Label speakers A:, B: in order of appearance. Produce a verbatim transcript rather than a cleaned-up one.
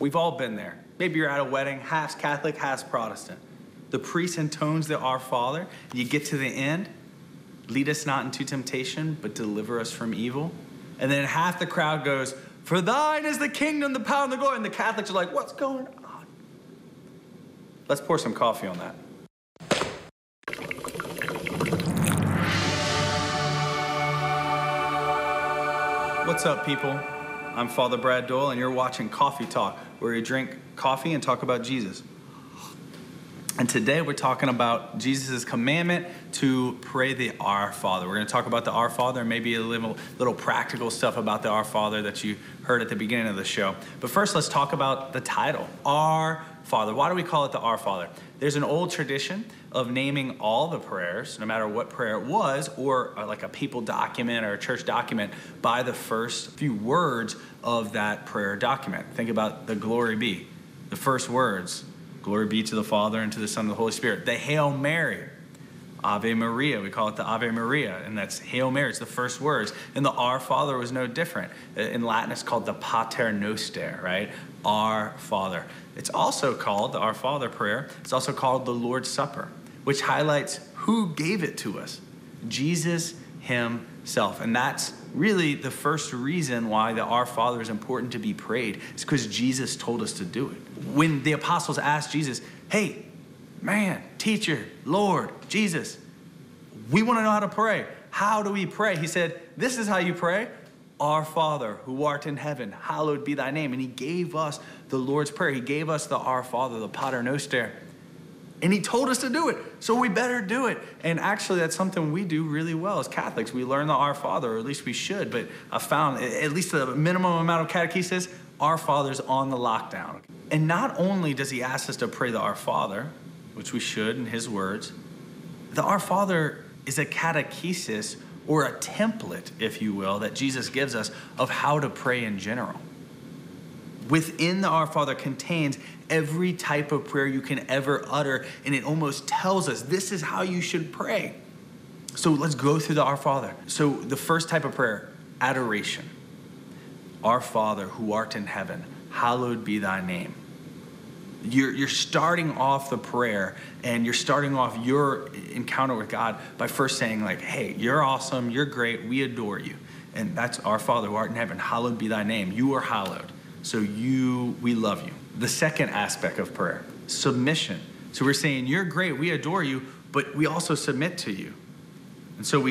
A: We've all been there. Maybe you're at a wedding, half Catholic, half Protestant. The priest intones the Our Father. You get to the end, lead us not into temptation, but deliver us from evil. And then half the crowd goes, for thine is the kingdom, the power, and the glory. And the Catholics are like, what's going on? Let's pour some coffee on that. What's up, people? I'm Father Brad Doyle, and you're watching Coffee Talk, where we drink coffee and talk about Jesus. And today we're talking about Jesus' commandment to pray the Our Father. We're going to talk about the Our Father and maybe a little, little practical stuff about the Our Father that you heard at the beginning of the show. But first, let's talk about the title, Our Father. Why do we call it the Our Father? There's an old tradition of naming all the prayers, no matter what prayer it was, or like a papal document or a church document, by the first few words of that prayer document. Think about the Glory Be, the first words. Glory be to the Father, and to the Son, and the Holy Spirit. The Hail Mary, Ave Maria. We call it the Ave Maria, and that's Hail Mary. It's the first words. And the Our Father was no different. In Latin, it's called the Pater Noster, right? Our Father. It's also called, the Our Father prayer, it's also called the Lord's Supper, which highlights who gave it to us, Jesus himself. And that's really the first reason why the Our Father is important to be prayed. It's because Jesus told us to do it. When the apostles asked Jesus, hey, man, teacher, Lord, Jesus, we want to know how to pray. How do we pray? He said, this is how you pray. Our Father, who art in heaven, hallowed be thy name. And he gave us the Lord's Prayer. He gave us the Our Father, the Pater Noster. And he told us to do it, so we better do it. And actually, that's something we do really well as Catholics. We learn the Our Father, or at least we should, but I found at least the minimum amount of catechesis, Our Father's on the lockdown. And not only does he ask us to pray the Our Father, which we should in his words, the Our Father is a catechesis, or a template, if you will, that Jesus gives us of how to pray in general. Within the Our Father contains every type of prayer you can ever utter, and it almost tells us this is how you should pray. So let's go through the Our Father. So the first type of prayer, adoration. Our Father, who art in heaven, hallowed be thy name. You're, you're starting off the prayer, and you're starting off your encounter with God by first saying, like, hey, you're awesome, you're great, we adore you. And that's Our Father, who art in heaven, hallowed be thy name. You are hallowed. So you, we love you. The second aspect of prayer, submission. So we're saying, you're great, we adore you, but we also submit to you. And so we